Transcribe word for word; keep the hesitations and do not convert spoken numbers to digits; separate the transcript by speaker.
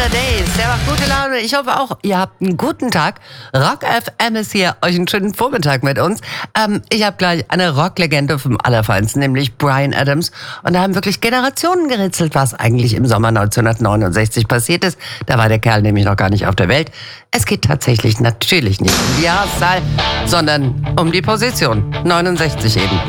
Speaker 1: Better Days, der macht gute Laune. Ich hoffe auch, ihr habt einen guten Tag. Rock F M ist hier, euch einen schönen Vormittag mit uns. Ähm, ich habe gleich eine Rocklegende vom Allerfeinsten, nämlich Bryan Adams. Und da haben wirklich Generationen geritzelt, was eigentlich im Sommer neunzehnhundertneunundsechzig passiert ist. Da war der Kerl nämlich noch gar nicht auf der Welt. Es geht tatsächlich natürlich nicht um die Jahreszahl, sondern um die Position. neunundsechzig eben.